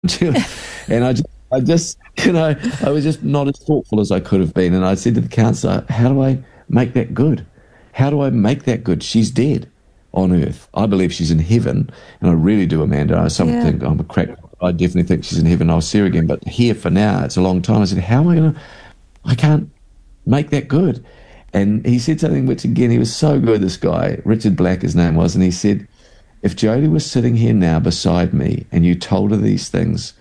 And I just, I was just not as thoughtful as I could have been. And I said to the counsellor, how do I make that good? How do I make that good? She's dead on earth. I believe she's in heaven, and I really do, Amanda. I think I'm a crack. I definitely think she's in heaven. I'll see her again, but here for now, it's a long time. I said, how am I going to, I can't make that good. And he said something which, again, he was so good, this guy, Richard Black his name was, and he said, if Jodie was sitting here now beside me and you told her these things,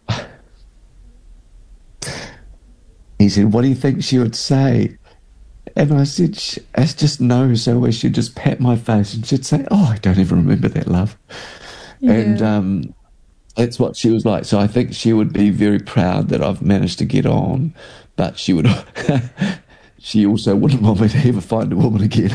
he said, what do you think she would say? And I said, I just know, so I should just pat my face and she'd say, oh, I don't even remember that, love. Yeah. And that's what she was like. So I think she would be very proud that I've managed to get on, but she would... she also wouldn't want me to ever find a woman again.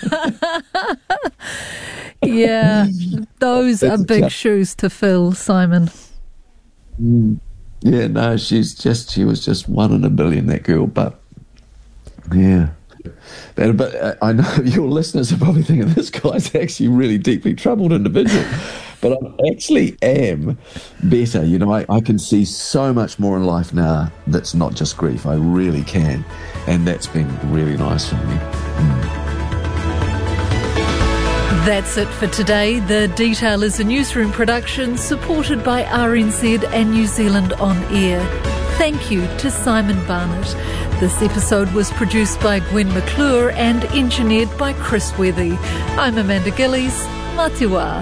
Yeah, those are big shoes to fill, Simon. Yeah, no, she was just one in a billion, that girl. But yeah, but I know your listeners are probably thinking this guy's actually a really deeply troubled individual. But I actually am better. You know, I can see so much more in life now that's not just grief. I really can, and that's been really nice for me. That's it for today. The Detail is a newsroom production supported by RNZ and New Zealand On Air. Thank you to Simon Barnett. This episode was produced by Gwen McClure and engineered by Chris Wethy. I'm Amanda Gillies. Mā te wā.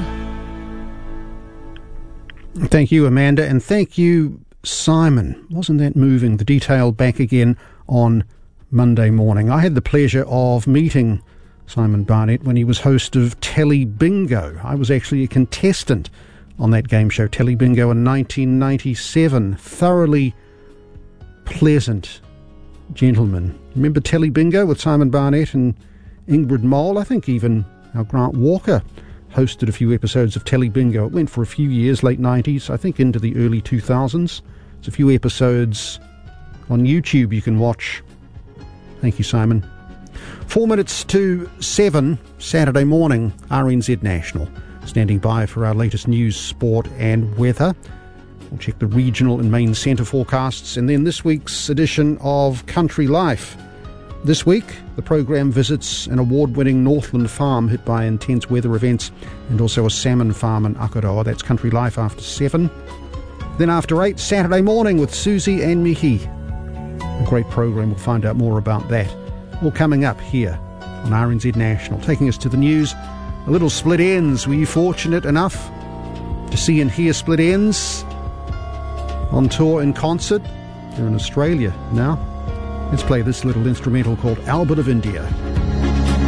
Thank you, Amanda, and thank you, Simon. Wasn't that moving? The Detail back again on Monday morning. I had the pleasure of meeting Simon Barnett when he was host of Telly Bingo. I was actually a contestant on that game show, Telly Bingo, in 1997. Thoroughly pleasant gentleman. Remember Telly Bingo with Simon Barnett and Ingrid Mole? I think even our Grant Walker hosted a few episodes of Telly Bingo. It went for a few years, late 90s, I think into the early 2000s. There's a few episodes on YouTube you can watch. Thank you, Simon. 4 minutes to 7, Saturday morning, RNZ National. Standing by for our latest news, sport and weather. We'll check the regional and main centre forecasts, and then this week's edition of Country Life. This week, the programme visits an award-winning Northland farm hit by intense weather events, and also a salmon farm in Akaroa. That's Country Life after 7. Then after 8, Saturday morning with Susie and Mihi. A great programme. We'll find out more about that. All coming up here on RNZ National. Taking us to the news, a little Split Enz. Were you fortunate enough to see and hear Split Enz on tour in concert? They're in Australia now. Let's play this little instrumental called Albert of India.